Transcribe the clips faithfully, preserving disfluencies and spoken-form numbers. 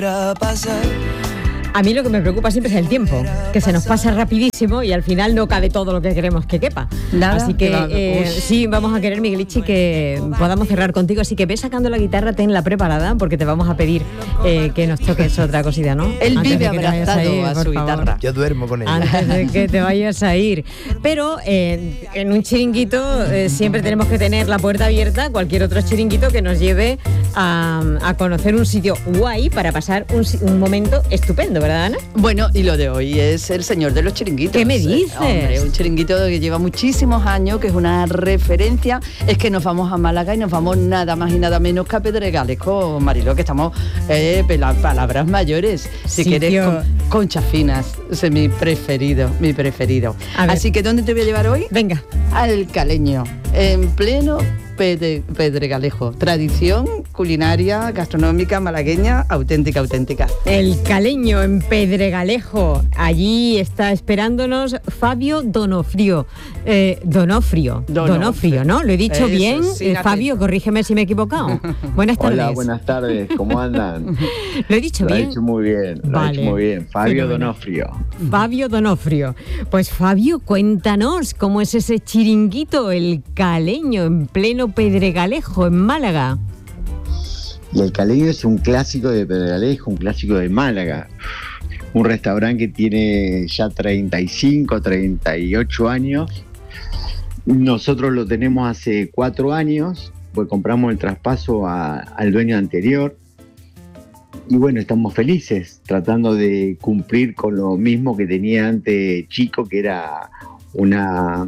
A mí lo que me preocupa siempre es el tiempo, que se nos pasa rapidísimo y al final no cabe todo lo que queremos que quepa. Nada, así que eh, sí, vamos a querer, Miguelichi, que podamos cerrar contigo. Así que ve sacando la guitarra, tenla preparada, porque te vamos a pedir eh, que nos toques otra cosita, ¿no? Él Antes vive de que te vayas abrazado a, ir, a su por favor. guitarra. Yo duermo con ella. Antes de que te vayas a ir. Pero eh, en un chiringuito eh, siempre tenemos que tener la puerta abierta a cualquier otro chiringuito que nos lleve a, a conocer un sitio guay para pasar un, un momento estupendo, ¿verdad, Ana? Bueno, y lo de hoy es el señor de los chiringuitos. ¿Qué me dices? Hombre, un chiringuito que lleva muchísimos años, que es una referencia. Es que nos vamos a Málaga y nos vamos nada más y nada menos que a Pedregalejo, Mariló, que estamos eh, pela- palabras mayores. Si Sitio- quieres, con, conchas finas. Ese es mi preferido, mi preferido. A ver. Así que, ¿dónde te voy a llevar hoy? Venga. Al Caleño, en pleno Pede- Pedregalejo. Tradición culinaria, gastronómica, malagueña, auténtica, auténtica. El Caleño en Pedregalejo. Allí está esperándonos Fabio Donofrio. Eh, Donofrio. Donofrio. Donofrio, ¿no? ¿Lo he dicho Eso, bien? sin Eh, acento. Fabio, corrígeme si me he equivocado. Buenas tardes. Hola, buenas tardes, ¿cómo andan? ¿Lo he dicho Lo ha bien? hecho muy bien, lo ha Vale. hecho muy bien. Fabio Fenómeno. Donofrio. Fabio Donofrio. Pues Fabio, cuéntanos cómo es ese chiringuito, el Caleño, en pleno Pedregalejo, en Málaga. Y el Caleño es un clásico de Pedregalejo, un clásico de Málaga. Un restaurante que tiene ya treinta y cinco, treinta y ocho años. Nosotros lo tenemos hace cuatro años, pues compramos el traspaso a- al dueño anterior. Y bueno, estamos felices, tratando de cumplir con lo mismo que tenía antes chico, que era una,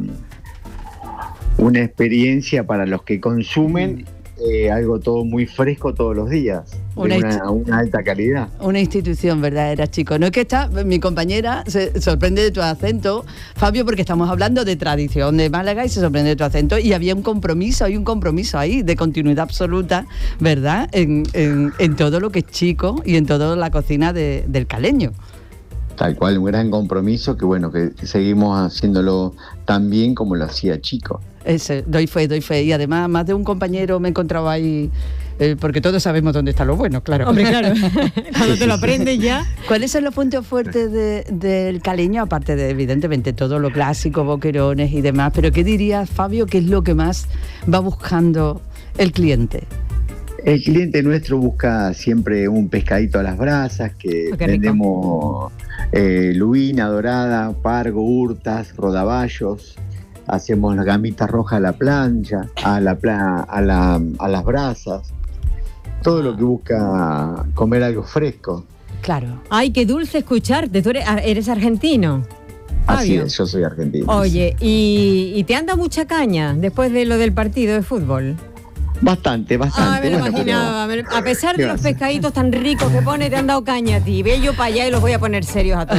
una experiencia para los que consumen eh, algo todo muy fresco todos los días, Una de hist- una, una alta calidad. Una institución verdadera, chico. No es que está, mi compañera se sorprende de tu acento, Fabio, porque estamos hablando de tradición de Málaga y se sorprende de tu acento. Y había un compromiso, hay un compromiso ahí de continuidad absoluta, ¿verdad? En, en, en todo lo que es chico y en toda la cocina de- del Caleño. Tal cual, un gran compromiso que bueno, que seguimos haciéndolo tan bien como lo hacía chico. Ese, doy fe, doy fe. Y además, más de un compañero me he encontrado ahí, eh, porque todos sabemos dónde está lo bueno, claro. Hombre, claro, cuando te lo aprendes ya. ¿Cuáles son los puntos fuertes de- del Caleño? Aparte de, evidentemente, todo lo clásico, boquerones y demás. Pero ¿qué dirías, Fabio, que es lo que más va buscando el cliente? El cliente nuestro busca siempre un pescadito a las brasas, que Oh, qué rico. vendemos eh, lubina dorada, pargo, hurtas, rodaballos. Hacemos las gamitas rojas a la plancha, a, la pla- a, la, a las brasas. Todo lo que busca comer algo fresco. Claro. Ay, qué dulce escucharte. Tú eres, eres argentino. Así Fabio. es, yo soy argentino. Oye, ¿y, y te anda mucha caña después de lo del partido de fútbol? Bastante, bastante. Ah, me lo bueno, pero- imaginaba. Me lo- A pesar de ¿Qué los va a hacer? pescaditos tan ricos que pone, te han dado caña a ti. Ve yo para allá y los voy a poner serios a todos.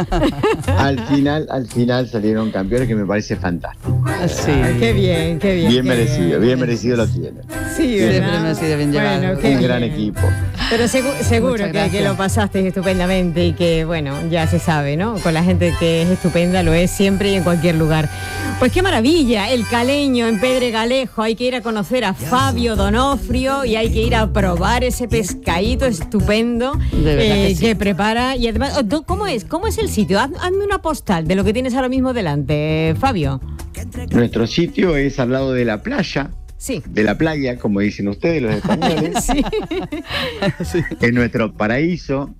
Al final, al final salieron campeones, que me parece fantástico. Sí. Ay, qué bien, qué bien. Bien qué merecido, bien merecido lo tienen. Sí, Siempre ¿verdad? me ha sido bien llevado. Bueno, qué Un gran bien. equipo. Pero segu- seguro Muchas que, gracias. que lo pasaste estupendamente y que, bueno, ya se sabe, ¿no? Con la gente que es estupenda, lo es siempre y en cualquier lugar. Pues qué maravilla, el Caleño en Pedregalejo. Hay que ir a conocer a Fabio Donofrio y hay que ir a probar ese pescadito estupendo De verdad que sí. que prepara. Y además, oh, ¿cómo es? ¿Cómo es el sitio? Haz- Hazme una postal de lo que tienes ahora mismo delante, Fabio. Nuestro sitio es al lado de la playa, Sí. de la playa, como dicen ustedes los españoles. Sí. Es nuestro paraíso.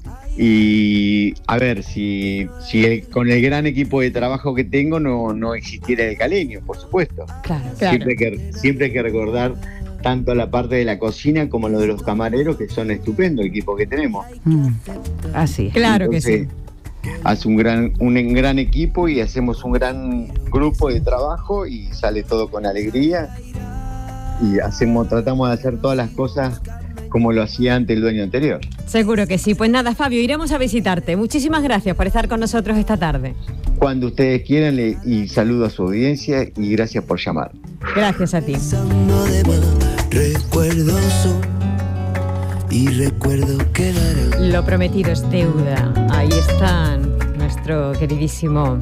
Y a ver, si, si el- con el gran equipo de trabajo que tengo no, no existiera el Caleño, por supuesto. Claro. Claro. Siempre, hay que, siempre hay que recordar tanto la parte de la cocina como lo de los camareros, que son estupendo el equipo que tenemos. Mm. Así. Claro que Entonces, sí. hace un gran, un gran equipo y hacemos un gran grupo de trabajo y sale todo con alegría. Y hacemos, tratamos de hacer todas las cosas como lo hacía antes el dueño anterior. Seguro que sí. Pues nada, Fabio, iremos a visitarte. Muchísimas gracias por estar con nosotros esta tarde. Cuando ustedes quieran, le- y saludo a su audiencia y gracias por llamar. Gracias a ti. Pasando de más, recuerdo son y recuerdo que dará. Lo prometido es deuda. Ahí está nuestro queridísimo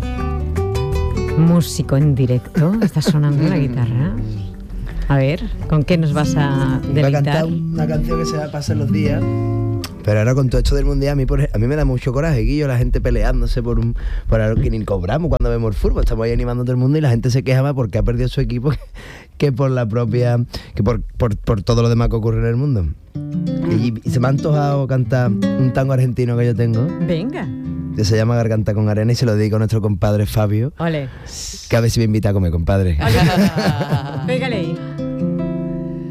músico en directo. Está sonando la guitarra. A ver, ¿con qué nos vas a Iba a deleitar? cantar una canción que se va a pasar los días, Pero ahora con todo esto del mundial, a mí, por, a mí me da mucho coraje, Guillo, la gente peleándose por un por algo que ni cobramos cuando vemos el fútbol. Estamos ahí animando a todo el mundo y la gente se queja más porque ha perdido su equipo que, que por la propia, que por, por, por todo lo demás que ocurre en el mundo. Y, y se me ha antojado cantar un tango argentino que yo tengo. Venga. Que se llama Garganta con Arena y se lo dedico a nuestro compadre Fabio. Ole. Que a ver si me invita a comer, compadre. Pégale ahí.